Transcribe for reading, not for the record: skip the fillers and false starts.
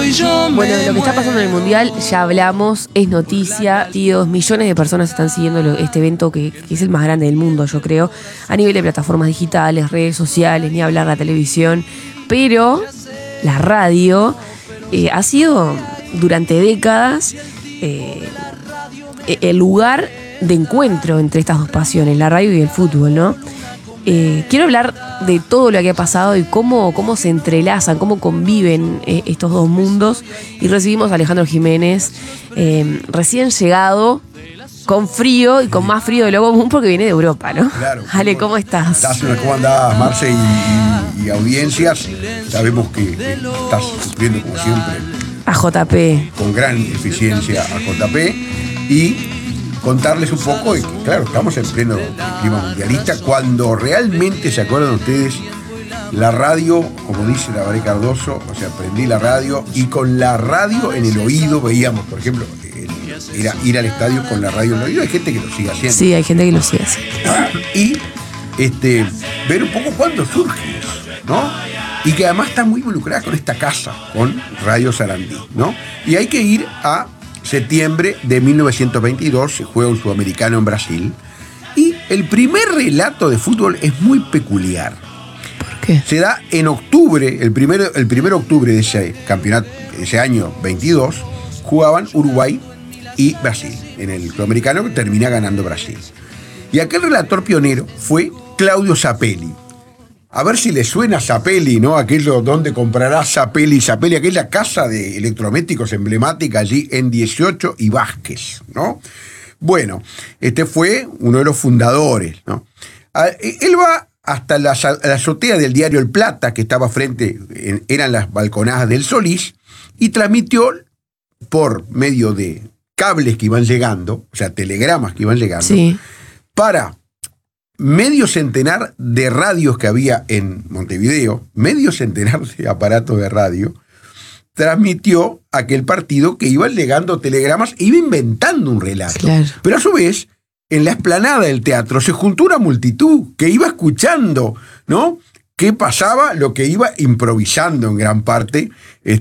Bueno, de lo que está pasando en el Mundial ya hablamos, es noticia. Tíos, millones de personas están siguiendo este evento que es el más grande del mundo, yo creo, a nivel de plataformas digitales, redes sociales, ni hablar la televisión. Pero la radio ha sido durante décadas el lugar de encuentro entre estas dos pasiones, la radio y el fútbol, ¿no? Quiero hablar de todo lo que ha pasado y cómo se entrelazan, cómo conviven estos dos mundos. Y recibimos a Alejandro Jiménez, recién llegado, con frío y con más frío de lo común porque viene de Europa, ¿no? Claro. Ale, ¿cómo estás? ¿Cómo andás, Marce y audiencias? Sabemos que estás sufriendo, como siempre, A JP. con gran eficiencia a JP. Y contarles un poco de que, claro, estamos en pleno clima mundialista, cuando realmente, ¿se acuerdan ustedes? La radio, como dice la Baré Cardoso, o sea, prendí la radio y con la radio en el oído veíamos, por ejemplo, era ir al estadio con la radio en el oído. Hay gente que lo sigue haciendo. Sí, hay gente que lo sigue haciendo. Y ver un poco cuándo surge eso, ¿no? Y que además está muy involucrada con esta casa, con Radio Sarandí, ¿no? Y hay que ir a septiembre de 1922, se juega un sudamericano en Brasil, y el primer relato de fútbol es muy peculiar. ¿Por qué? Se da en octubre, el primer octubre de ese campeonato, ese año 22, jugaban Uruguay y Brasil, en el sudamericano que termina ganando Brasil. Y aquel relator pionero fue Claudio Zapelli. A ver si le suena Zapelli, ¿no? Aquello donde comprará Zapelli, aquella casa de electrodomésticos emblemática allí en 18 y Vázquez, ¿no? Bueno, este fue uno de los fundadores, ¿no? Él va hasta la azotea del diario El Plata, que estaba eran las balconadas del Solís, y transmitió por medio de cables que iban llegando, o sea, telegramas que iban llegando, Sí. para medio centenar de radios que había en Montevideo, medio centenar de aparatos de radio, transmitió aquel partido que iba llegando telegramas e iba inventando un relato. Claro. Pero a su vez, en la explanada del teatro se juntó una multitud que iba escuchando, ¿no?, qué pasaba, lo que iba improvisando en gran parte